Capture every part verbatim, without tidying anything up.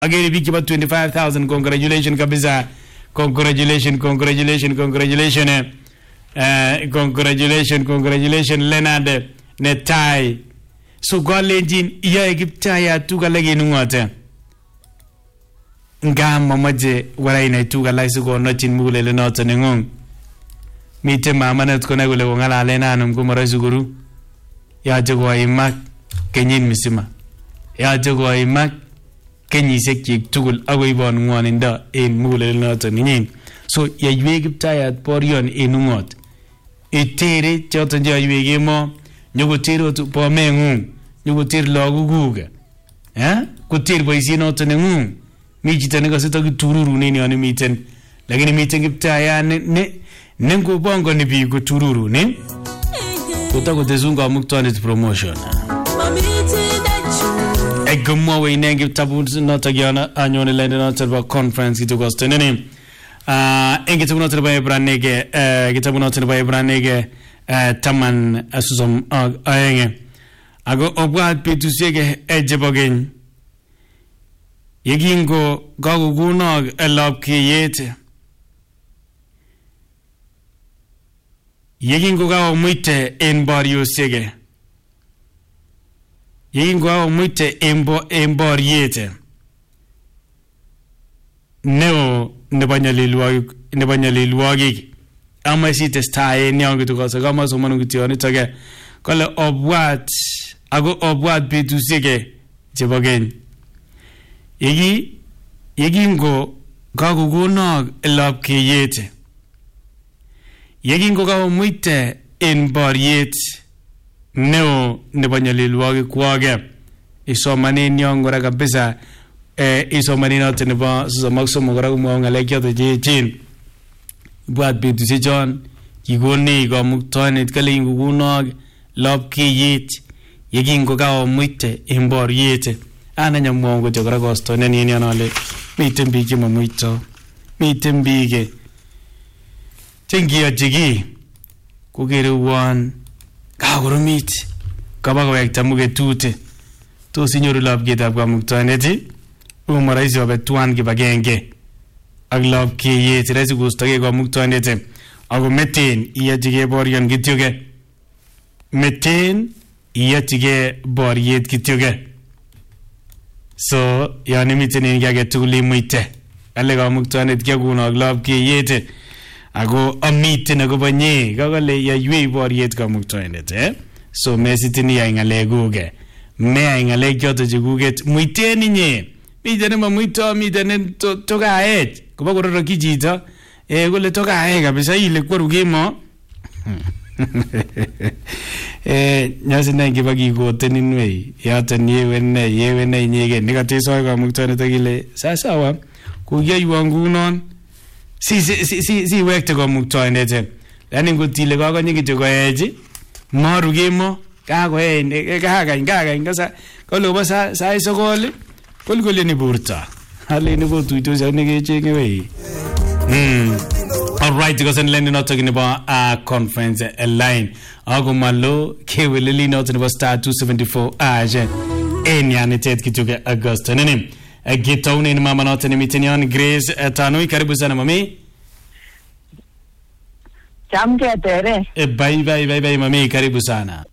Agere biik chebo twenty-five thousand. Congratulations kabisa. Congratulations, congratulations, congratulations. Uh, congratulations, congratulations Leonard Netai. So golenjin iyoe Kiptayat tuguk alak en ung'ote. Ngam mamache wala inai tuguk alak sikonochin muguleldo noton neng'ung. Miten mamanet konai kole kong'alalen anum komoroisi koru. Yoche koimak kenyit misima. Yoche koimak kenyisiek chik tugul akoibon ng'wonindo en muguleldo noton nenyin. So yaiwek Kiptayat borion en ung'ot. Itere choton cheyoiwek emo nyokoter ot bomeng'ung, nyokoter lagokuk. Eh? Koter boisiet noton neng'ung. Mi chito nekosito kitururunen yon miten, lakini miten Kiptayat ne ne nengobongoni biik kotururunen. Kotakotesun kamuktoindet promotion. Egomwawe ine kitabut noton yon anyone lende noton bo conference kitokostenene. Uh, en kitabu noton bo Ibranege, uh, kitabu noton bo Ibranege uh, taman asusum uh, aenge. Ago obwat betusiek ejebo geny. Yegingo kakokunog elopkiyet. Yegingo kakomuite en boriosiek. Yegingo kakomuite en boriet. Neo nebo nyalilwogik nebo nyalilwogik amasi testai ne angitu kosa kama somanu kitioni toke kole obwat ago obwat betusiek chebo geny. Yegi yegingo kakokonog elopkiyet. Yegingo kakomuite en boriet neo nebo nyalilwogik kwake isomanen yongora kabisa. Eh, isomani noton nebo sosomak somok kora komwou ng'alek choton cheechen. Ibwat betusiek chon kikonech kamuktoindet kale kingokonog lopkiyet yekingo kakomuite en boriet. Anany amwaun kotyo kora kostoinen en yon ale miten biik chemomuito, miten biik chengiyochi kiy kokere uwon kakoromit kabakowekta muketut. Tos inyoru lopkiyetab kamuktoindet Uma raisi wabetuan kibagenge ak lopkiyet raisi kostoge kamuktoindet ako meten iyachige borion kityoke. Meten iyachige boriet kityoke. So yon imiten en kiage tugul imuite ale kamuktoindet kiakunog lopkiyet ako amiten akobo nye kakale yaiwei boriet kamuktoindet eh. So mesitin iyai ng'alekuk meyai ng'alek choton chekuket muiten inye. Miten mamuito miten tokaech koba kororoki chito eh kole tokaech kabisa ile kweru kemo eh nyasina kiba kikotenin wei yoton yewe ne yewe ne nyege nikatesoe kamuktoindet akile sasawa kukiyoiwon kunon si si si si wekte kamuktoindet yani ngotile kakonye kityo koech maru kemo kakoe kakany kakany kasa kolobo sa sai sokol kolkole ni burta hali ni botuito sa negechenge wei. Mm. All right, because lende not talking about a conference a line ago malo keweleli not about star two seventy-four aje en yani tet kituke Augusto nene getown in mama not ni mitenion Grace tanoi karibu sana mami. Chamke tere e bye bye bye bye mami karibu sana.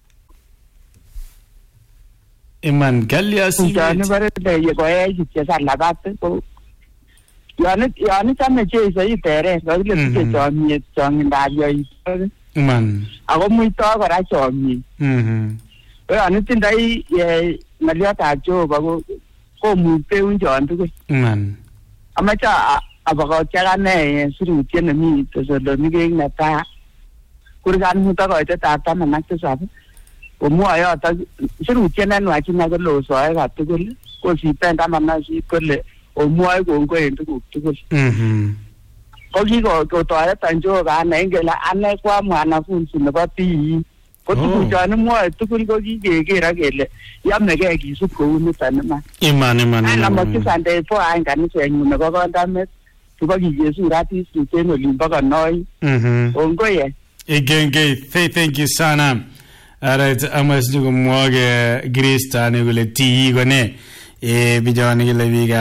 Iman galia si yani bare de yego e ki sa labat ko yani yani chame che so itere so ile ke chomi chomi ndayo i man ako muito kora chomi mhm yani tindai ngaliata jo bago ko mute unjon tugul man amacha abako chaga ne suru tiene mi to so do mi ge nata kurgan muta ko ta ta manak to sabe Omo ayo ta suru tiene no akina ko lo so ai tugul ko si penda mana si kole omo ai ko ko en tugul tugul mhm ko ki ko to to ai tanjo ga na ngela ane kwa mwana funsi ne ba ti ko tugul jana mo tugul ko ki ge ge ra gele ya me ge ki su ko ni tanma imane imane ana mo ki sande po ai kan se nyu ne ko ko ndame tu ba ki Yesu ra ti su te no limba ka noi mhm ongo ye egenge thank you sana. Alright, amas jugo mwage Grace tane gule ti gone e bijani gele biga